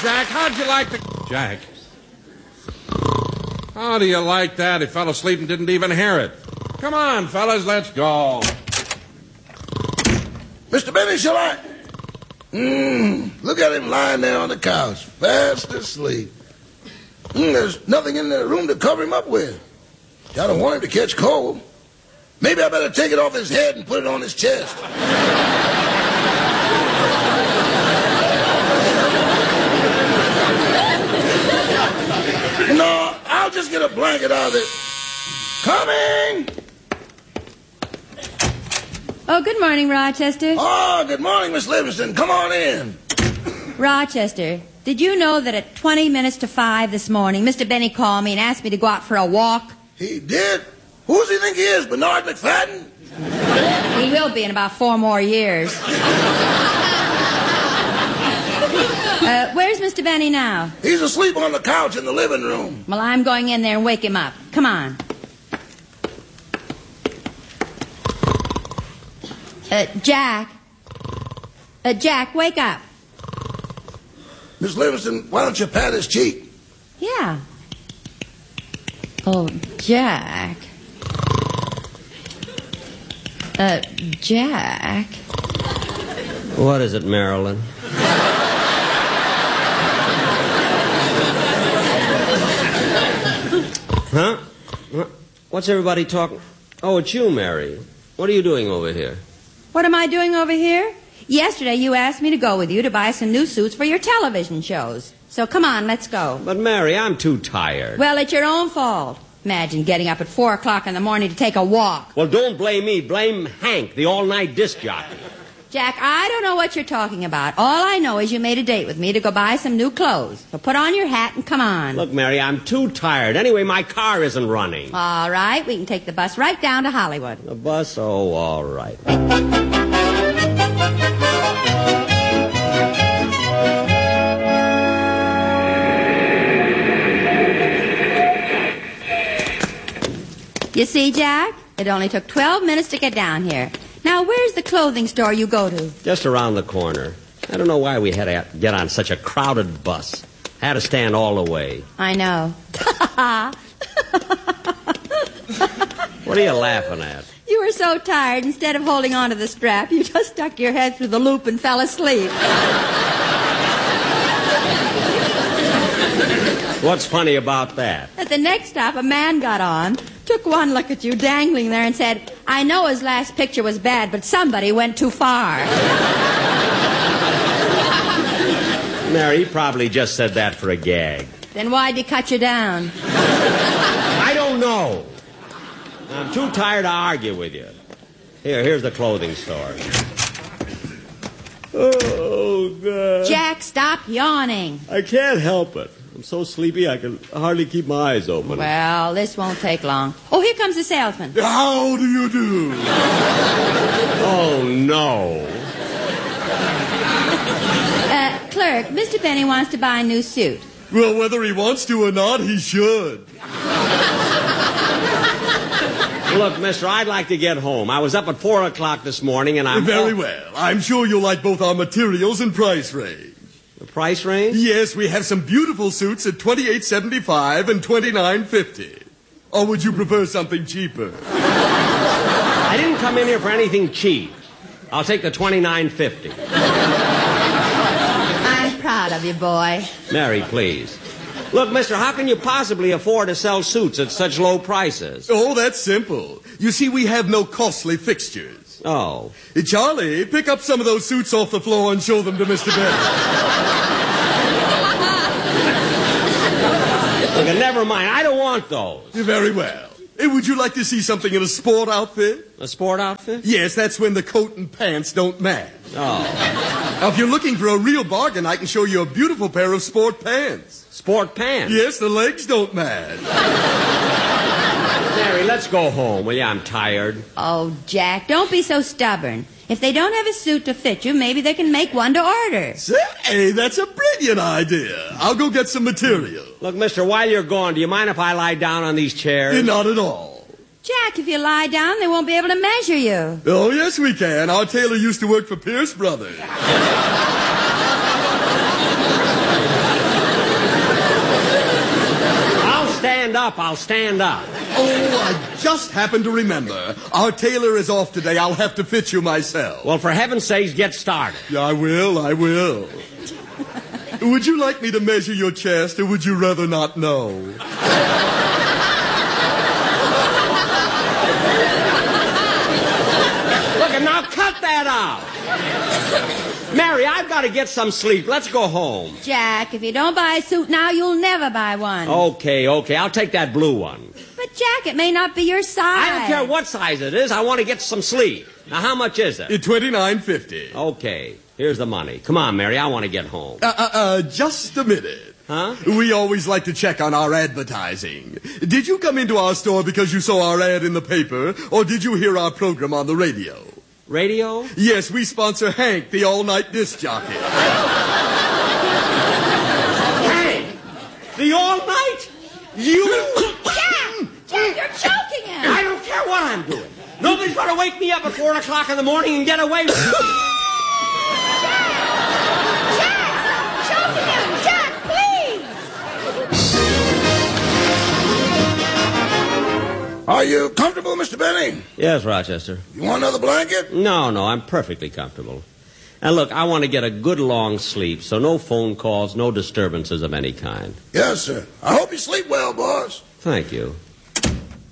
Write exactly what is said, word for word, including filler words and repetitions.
Jack. How'd you like the... Jack. How do you like that? He fell asleep and didn't even hear it. Come on, fellas, let's go. Mister Benny, shall I... Mmm, look at him lying there on the couch, fast asleep. Mm, there's nothing in the room to cover him up with. I don't want him to catch cold. Maybe I better take it off his head and put it on his chest. No, I'll just get a blanket out of it. Coming! Oh, good morning, Rochester. Oh, good morning, Miss Livingston. Come on in. Rochester, did you know that at twenty minutes to five this morning, Mister Benny called me and asked me to go out for a walk? He did? Who does he think he is, Bernard McFadden? He will be in about four more years. uh, where's Mister Benny now? He's asleep on the couch in the living room. Well, I'm going in there and wake him up. Come on. Uh, Jack. Uh, Jack, wake up. Miss Livingston, why don't you pat his cheek? Yeah. Oh, Jack. Uh, Jack. What is it, Marilyn? Huh? What's everybody talking? Oh, it's you, Mary. What are you doing over here? What am I doing over here? Yesterday you asked me to go with you to buy some new suits for your television shows. So come on, let's go. But, Mary, I'm too tired. Well, it's your own fault. Imagine getting up at four o'clock in the morning to take a walk. Well, don't blame me. Blame Hank, the all-night disc jockey. Jack, I don't know what you're talking about. All I know is you made a date with me to go buy some new clothes. So put on your hat and come on. Look, Mary, I'm too tired. Anyway, my car isn't running. All right, we can take the bus right down to Hollywood. The bus? Oh, all right. You see, Jack? It only took twelve minutes to get down here. Now, where's the clothing store you go to? Just around the corner. I don't know why we had to get on such a crowded bus. Had to stand all the way. I know. What are you laughing at? You were so tired, instead of holding on to the strap, you just stuck your head through the loop and fell asleep. What's funny about that? At the next stop, a man got on, took one look at you dangling there and said, I know his last picture was bad, but somebody went too far. Mary, he probably just said that for a gag. Then why'd he cut you down? I don't know. I'm too tired to argue with you. Here, here's the clothing store. Oh, God. Jack, stop yawning. I can't help it. I'm so sleepy I can hardly keep my eyes open. Well, this won't take long. Oh, here comes the salesman. How do you do? Oh, no. Uh, clerk, Mister Benny wants to buy a new suit. Well, whether he wants to or not, he should. Look, mister, I'd like to get home. I was up at four o'clock this morning, and I'm... Very all... well. I'm sure you'll like both our materials and price range. The price range? Yes, we have some beautiful suits at twenty-eight seventy-five and twenty-nine fifty. Or would you prefer something cheaper? I didn't come in here for anything cheap. I'll take the twenty-nine fifty. I'm proud of you, boy. Mary, please. Look, mister, how can you possibly afford to sell suits at such low prices? Oh, that's simple. You see, we have no costly fixtures. Oh. Hey, Charlie, pick up some of those suits off the floor and show them to Mister Benny. Look, never mind. I don't want those. Very well. Hey, would you like to see something in a sport outfit? A sport outfit? Yes, that's when the coat and pants don't match. Oh. Now, if you're looking for a real bargain, I can show you a beautiful pair of sport pants. Sport pants? Yes, the legs don't match. Mary, let's go home, will you? I'm tired. Oh, Jack, don't be so stubborn. If they don't have a suit to fit you, maybe they can make one to order. Say, that's a brilliant idea. I'll go get some material. Look, mister, while you're gone, do you mind if I lie down on these chairs? Eh, not at all. Jack, if you lie down, they won't be able to measure you. Oh, yes, we can. Our tailor used to work for Pierce Brothers. stand up, I'll stand up. Oh, I just happened to remember. Our tailor is off today. I'll have to fit you myself. Well, for heaven's sakes, get started. Yeah, I will, I will. Would you like me to measure your chest, or would you rather not know? Look, and now cut that out. Mary, I've got to get some sleep. Let's go home. Jack, if you don't buy a suit now, you'll never buy one. Okay, okay. I'll take that blue one. But, Jack, it may not be your size. I don't care what size it is. I want to get some sleep. Now, how much is it? twenty-nine fifty. Okay. Here's the money. Come on, Mary. I want to get home. Uh, uh, uh, just a minute. Huh? We always like to check on our advertising. Did you come into our store because you saw our ad in the paper, or did you hear our program on the radio? Radio? Yes, we sponsor Hank, the all-night disc jockey. Hank? The all-night? You? Jack! Jack, you're choking him! I don't care what I'm doing. Nobody's going to wake me up at four o'clock in the morning and get away with it. Are you comfortable, Mister Benny? Yes, Rochester. You want another blanket? No, no, I'm perfectly comfortable. And look, I want to get a good long sleep, so no phone calls, no disturbances of any kind. Yes, sir. I hope you sleep well, boss. Thank you.